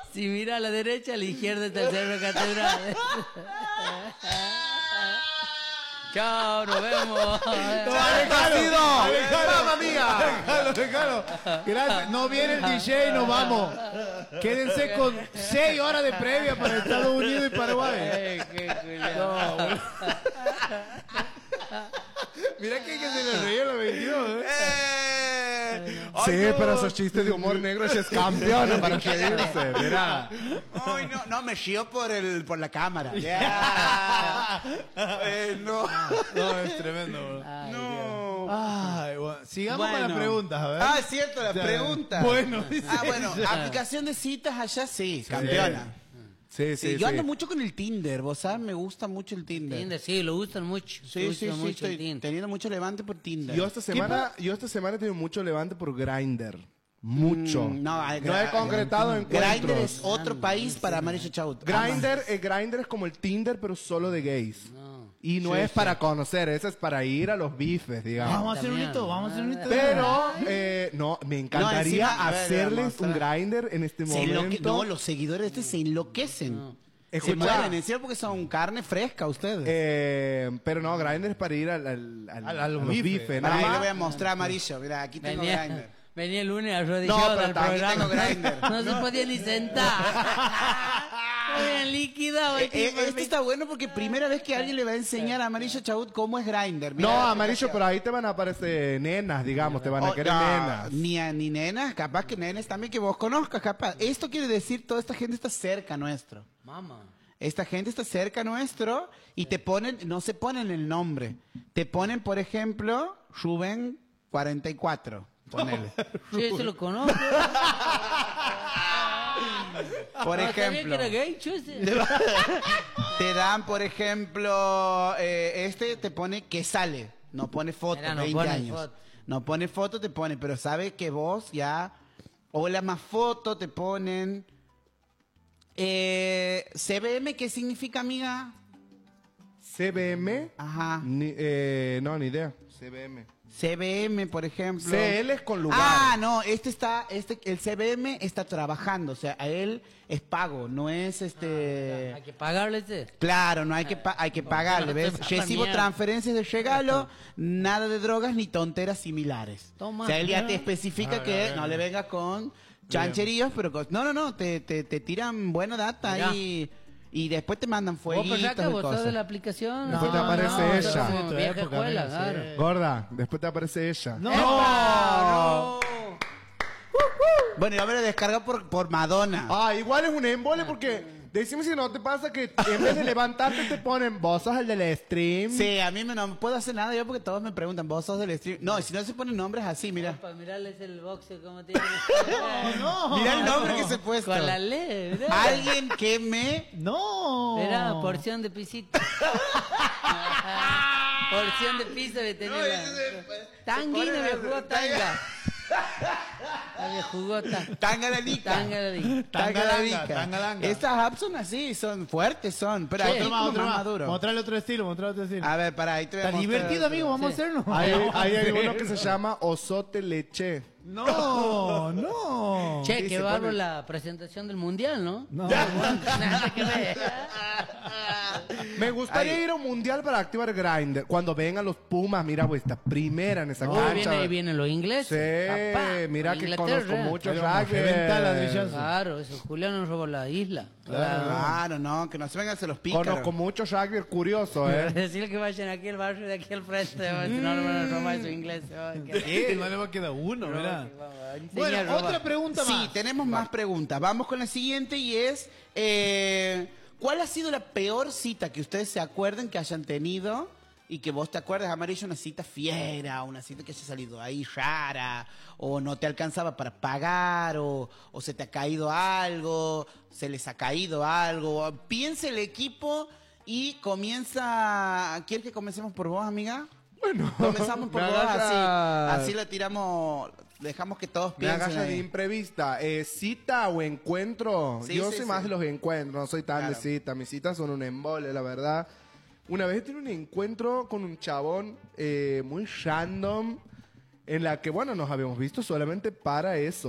Si mira a la derecha, a la izquierda está el Cerro Catedral. Chao, nos vemos. ¡Mamma mía! Déjalo. Gracias. No viene el DJ, nos vamos. Quédense con 6 horas de previa para Estados Unidos y Paraguay. Mira que se le reía la 22, Sí, no. pero esos chistes de humor negro es campeón para reírse, mira. Ay, no, me río por la cámara. No. No, es tremendo. Ay, No. Ay, bueno. Sigamos con las preguntas, a ver. Ah, es cierto, la pregunta. Bueno, dice bueno, ella. aplicación de citas allá sí, campeona. Sí, Yo ando mucho con el Tinder, vos sabes, me gusta mucho el Tinder. Tinder, sí, lo gustan mucho. Sí, estoy teniendo mucho levante por Tinder. Yo esta semana he tenido mucho levante por Grindr. Mucho. No he concretado encuentros. Grindr es otro país para Amarillo Chaut. Grindr es como el Tinder, pero solo de gays. Y no es para conocer, eso es para ir a los bifes, digamos. Vamos a hacer un hito, vamos a hacer un hito. Pero, no, me encantaría encima, a ver, hacerles vamos a un Grindr en este momento. No, los seguidores se enloquecen. Se Escucha. mueren, en serio, porque son carne fresca ustedes. Pero no, Grindr es para ir a los bifes. Para nada ahí le más. voy a mostrar, Amarillo. Mira, aquí tengo Grindr. Venía el lunes arrodillado No, del pero aquí programa. tengo Grindr. No se podía ni sentar. Habían liquidado el tipo. Esto está bueno porque primera vez que alguien le va a enseñar a Amarillo Chaut cómo es Grindr. No, Amarillo, pero ahí te van a aparecer nenas, digamos, te van a querer nenas. Ni nenas, capaz que nenes también que vos conozcas, capaz. Esto quiere decir, toda esta gente está cerca nuestro. Mamá. Esta gente está cerca nuestro y te ponen, no se ponen el nombre. Te ponen, por ejemplo, Rubén 44. Ponele. Sí, ese lo conozco. Por ¿Sabía ejemplo. que era gay, chuse? Te dan, por ejemplo, te pone que sale. No pone foto, Mira, no 20 pone años. foto. No pone foto, te pone, pero sabe que vos ya... Hola, más foto, te ponen... CBM, ¿qué significa, amiga? CBM. Ajá. No, ni idea. CBM. CBM, por ejemplo. CL es con lugar. Ah, no, el CBM está trabajando, o sea, a él es pago, no es Hay que pagarle ese. Claro, no hay que pagarle, ¿ves? Recibo Mierda. transferencias de regalo, nada de drogas ni tonteras similares. Toma. O sea, él ya te especifica que no le vengas con chancheríos, pero no, te tiran buena data Mirá. y después te mandan ¿Vos fueguitos Perraca, y vos sos cosas. de la aplicación? Después te aparece ella. como De tu vieja época, escuela, amigo, claro. sí. Gorda, después te aparece ella. No. Bueno, yo me lo descargo por Madonna. Ah, igual es un embole porque decime si no te pasa que en vez de levantarte te ponen vos sos el del stream. Sí, a mí no puedo hacer nada yo porque todos me preguntan, vos sos del stream. No, y si no se ponen nombres así, mira. Para mirarles el boxeo como tiene. Mira el nombre que se ha puesto. Con la ley, ¿verdad? Alguien que me... No. Era porción de pisito. Porción de pizza de tener Tanguina me jugó tanga. Me jugó Tangalalica. Tangalalica. Tangalalica. Tangalanga. Estas apps son así, son fuertes, son. Pero Sí. hay Otro más, otro más. maduro. Mostrarle otro estilo, mostrarle otro estilo. A ver, para ahí te voy a Está mostrar divertido, otro. amigo, vamos Sí. a hacerlo. Hay uno que se llama Osote Leche. No, no. Che, Sí, qué se bárbaro pone- la presentación del mundial, ¿no? No. Nada que ver. Me gustaría ir a un mundial para activar Grindr. Cuando vengan los Pumas, mira, pues está primera en esa cancha. Ahí vienen los ingleses. Sí, Papá, mira que Inglaterra. conozco mucho Ahí vamos, reventa la rugby. ladrillazo. Claro, eso. Julián nos robó la isla. Claro, no, que no se vengan a los pícaros. Conozco mucho rugby curioso, Decirle que vayan aquí al barrio de aquí al frente. Si no, no van a robar su inglés. No le va a quedar uno, mirá. Bueno, Bueno, otra pregunta más. Sí, tenemos más preguntas. Vamos con la siguiente y es... ¿cuál ha sido la peor cita que ustedes se acuerden que hayan tenido y que vos te acuerdes, Amarillo, una cita fiera, una cita que haya salido ahí rara, o no te alcanzaba para pagar, o se te ha caído algo, se les ha caído algo? Piensa el equipo y comienza... ¿Quieres que comencemos por vos, amiga? Bueno, Comenzamos por me vos, agarra- así la tiramos, dejamos que todos Me piensen. agarra de ahí. imprevista. ¿Cita o encuentro? Sí, Yo sí, soy sí. más de los encuentros, no soy tan Claro. de cita. Mis citas son un embole, la verdad. Una vez tuve un encuentro con un chabón muy random, en la que, bueno, nos habíamos visto solamente para eso.